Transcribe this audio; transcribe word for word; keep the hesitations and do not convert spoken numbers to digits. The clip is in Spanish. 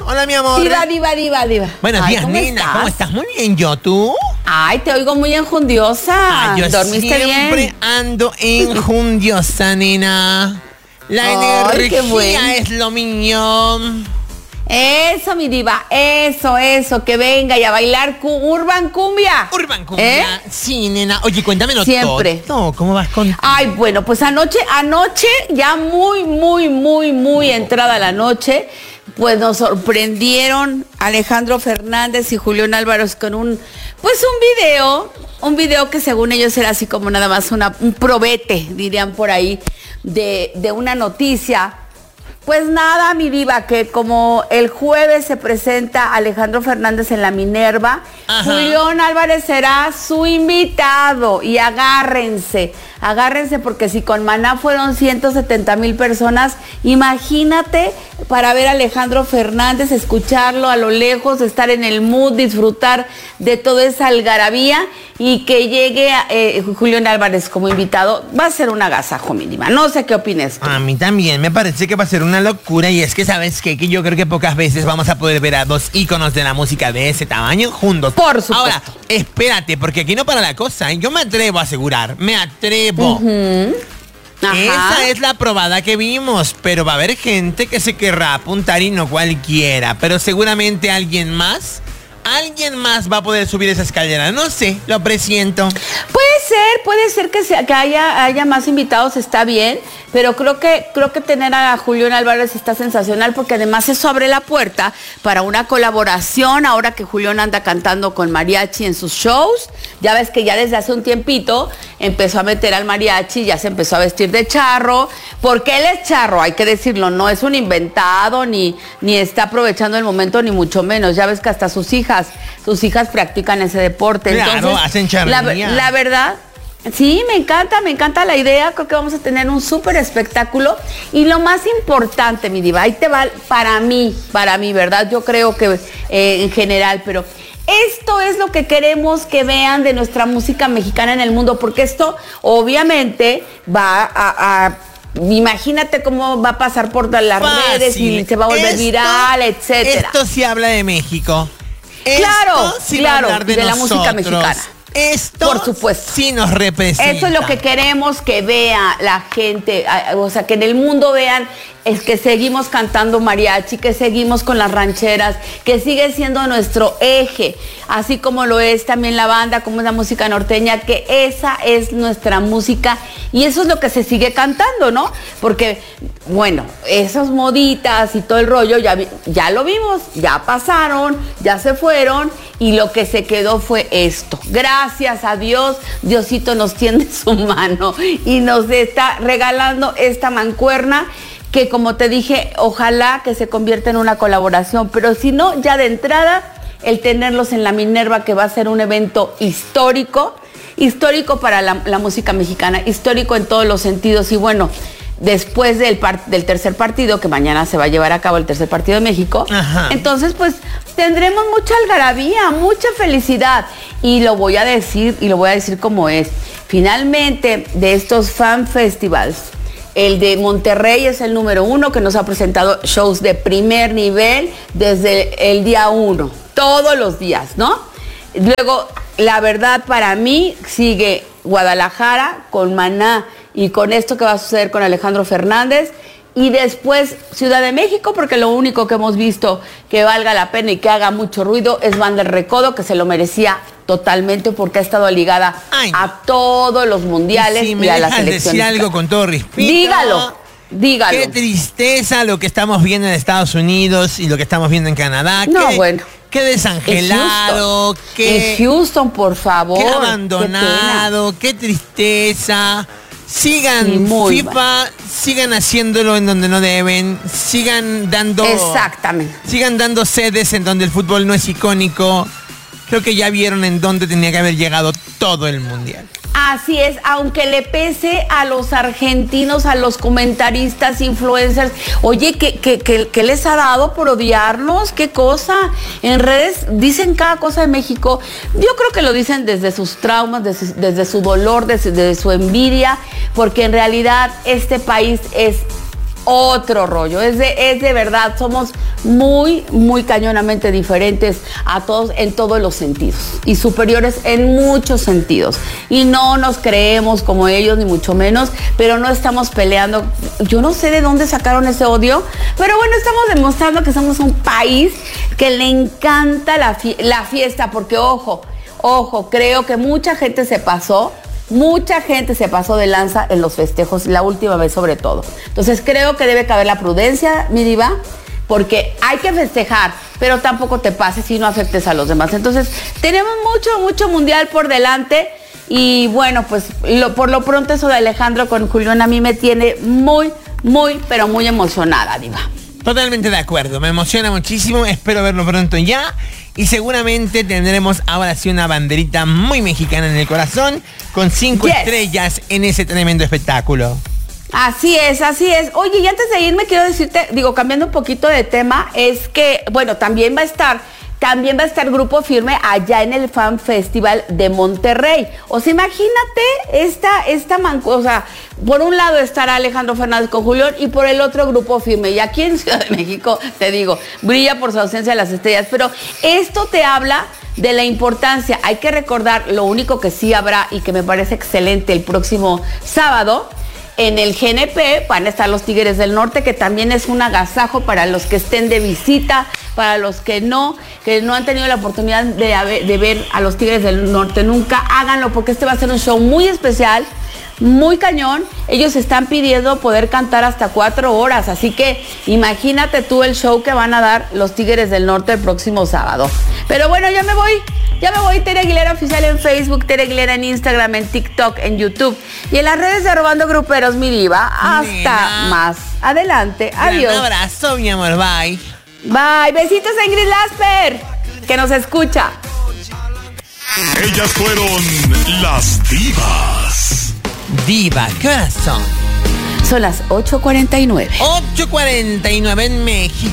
Hola, mi amor. Diva, diva, diva, diva. Buenos Ay, días, ¿cómo nena. estás? ¿Cómo estás? Muy bien, ¿yo? ¿Tú? Ay, te oigo muy enjundiosa. Ay, yo ¿Dormiste siempre bien? ando enjundiosa, nena. La Ay, energía qué bueno. es lo mío. Eso, mi diva, eso, eso, que venga y a bailar cu- Urban Cumbia. Urban Cumbia. ¿Eh? Sí, nena. Oye, cuéntamelo Siempre. todo. ¿Cómo vas con...? Ay, bueno, pues anoche, anoche, ya muy, muy, muy, muy entrada la noche, pues nos sorprendieron Alejandro Fernández y Julián Álvarez con un, pues un video, un video que según ellos era así como nada más una, un probete, dirían por ahí, de, de una noticia. Pues nada, mi diva, que como el jueves se presenta Alejandro Fernández en la Minerva, Ajá. Julián Álvarez será su invitado. Y agárrense, agárrense, porque si con Maná fueron ciento setenta mil personas, imagínate para ver a Alejandro Fernández, escucharlo a lo lejos, estar en el mood, disfrutar de toda esa algarabía y que llegue eh, Julián Álvarez como invitado. Va a ser un agasajo, mi diva. No sé qué opines tú. A mí también me parece que va a ser una locura, y es que, ¿sabes qué? Que yo creo que pocas veces vamos a poder ver a dos íconos de la música de ese tamaño juntos. Por supuesto. Ahora, espérate, porque aquí no para la cosa, ¿eh? Yo me atrevo a asegurar, me atrevo. Ujú. Ajá. Esa es la probada que vimos, pero va a haber gente que se querrá apuntar y no cualquiera, pero seguramente alguien más, alguien más va a poder subir esa escalera, no sé, lo presiento. Puede ser, puede ser que, sea, que haya, haya más invitados, está bien, pero creo que, creo que tener a Julián Álvarez está sensacional, porque además eso abre la puerta para una colaboración, ahora que Julián anda cantando con mariachi en sus shows. Ya ves que ya desde hace un tiempito empezó a meter al mariachi, ya se empezó a vestir de charro, porque él es charro, hay que decirlo, no es un inventado, ni, ni está aprovechando el momento, ni mucho menos. Ya ves que hasta sus hijas, sus hijas practican ese deporte. Claro, Entonces, hacen la, charrería. la verdad, sí, me encanta, me encanta la idea. Creo que vamos a tener un súper espectáculo. Y lo más importante, mi diva, ahí te va para mí, para mí, ¿verdad? Yo creo que eh, en general, pero esto es lo que queremos que vean de nuestra música mexicana en el mundo, porque esto obviamente va a... a imagínate cómo va a pasar por todas las Fácil. redes y se va a volver Esto- viral, etcétera. Esto sí habla de México. Claro, Esto sí claro, va a hablar de, de la nosotros. música mexicana. Esto Por supuesto. sí nos representa. Eso es lo que queremos que vea la gente, a- o sea, que en el mundo vean es que seguimos cantando mariachi, que seguimos con las rancheras, que sigue siendo nuestro eje, así como lo es también la banda, como es la música norteña, que esa es nuestra música y eso es lo que se sigue cantando, ¿no? Porque, bueno, esas moditas y todo el rollo ya, vi- ya lo vimos, ya pasaron, ya se fueron y lo que se quedó fue esto. Gracias a Dios, Diosito nos tiende su mano y nos está regalando esta mancuerna que, como te dije, ojalá que se convierta en una colaboración, pero si no, ya de entrada, el tenerlos en la Minerva, que va a ser un evento histórico, histórico para la, la música mexicana, histórico en todos los sentidos. Y bueno, después del, par- del tercer partido, que mañana se va a llevar a cabo el tercer partido de México, Ajá. entonces pues tendremos mucha algarabía, mucha felicidad. Y lo voy a decir, y lo voy a decir como es. Finalmente, de estos fan festivals, el de Monterrey es el número uno, que nos ha presentado shows de primer nivel desde el día uno, todos los días, ¿no? Luego, la verdad, para mí, sigue Guadalajara con Maná y con esto que va a suceder con Alejandro Fernández. Y después Ciudad de México, porque lo único que hemos visto que valga la pena y que haga mucho ruido es Banda El Recodo, que se lo merecía totalmente porque ha estado ligada Ay. a todos los mundiales Y si y, me a la dejas selección. decir algo con todo respeto. Dígalo, dígalo. Qué tristeza lo que estamos viendo en Estados Unidos y lo que estamos viendo en Canadá. No, qué, bueno. Qué desangelado, En qué, En Houston, por favor. qué qué abandonado, qué, tristeza. Sigan Sí, muy FIFA, sigan haciéndolo en donde no deben, sigan dando... pena. Exactamente. Sigan dando sedes en donde el fútbol no es icónico. Creo que ya vieron en dónde tenía que haber llegado todo el mundial. Así es, aunque le pese a los argentinos, a los comentaristas, influencers. Oye, ¿qué, qué, qué, qué les ha dado por odiarnos? ¿Qué cosa? En redes dicen cada cosa de México. Yo creo que lo dicen desde sus traumas, desde, desde su dolor, desde, desde su envidia, porque en realidad este país es otro rollo. Es de, es de verdad, somos muy, muy cañonamente diferentes a todos en todos los sentidos y superiores en muchos sentidos. Y no nos creemos como ellos, ni mucho menos, pero no estamos peleando. Yo no sé de dónde sacaron ese odio, pero bueno, estamos demostrando que somos un país que le encanta la, fie- la fiesta, porque ojo, ojo, creo que mucha gente se pasó. Mucha gente se pasó de lanza en los festejos, la última vez sobre todo. Entonces creo que debe caber la prudencia, mi diva, porque hay que festejar, pero tampoco te pases y no afectes a los demás. Entonces tenemos mucho, mucho mundial por delante. Y bueno, pues lo, por lo pronto eso de Alejandro con Julián a mí me tiene muy, muy, pero muy emocionada, diva. Totalmente de acuerdo, me emociona muchísimo, espero verlo pronto ya y seguramente tendremos ahora sí una banderita muy mexicana en el corazón con cinco Yes. estrellas en ese tremendo espectáculo. Así es, así es. Oye, y antes de irme quiero decirte, digo, cambiando un poquito de tema, es que, bueno, también va a estar... También va a estar Grupo Firme allá en el Fan Festival de Monterrey. O sea, imagínate esta, esta manco, o sea, por un lado estará Alejandro Fernández con Julián y por el otro Grupo Firme. Y aquí en Ciudad de México, te digo, brilla por su ausencia de las estrellas. Pero esto te habla de la importancia. Hay que recordar lo único que sí habrá y que me parece excelente el próximo sábado. En el G N P van a estar los Tigres del Norte, que también es un agasajo para los que estén de visita, para los que no, que no han tenido la oportunidad de, haber, de ver a los Tigres del Norte nunca, háganlo porque este va a ser un show muy especial, muy cañón. Ellos están pidiendo poder cantar hasta cuatro horas, así que imagínate tú el show que van a dar los Tigres del Norte el próximo sábado. Pero bueno, ya me voy. Ya me voy, Tere Aguilera Oficial en Facebook, Tere Aguilera en Instagram, en TikTok, en YouTube y en las redes de Robando Gruperos, mi diva. Hasta Nena. más adelante. Adiós. Un abrazo, mi amor, bye. Bye. Besitos a Ingrid Lasper, que nos escucha. Ellas fueron las divas. Diva, ¿qué horas son? Son las ocho cuarenta y nueve. ocho cuarenta y nueve en México.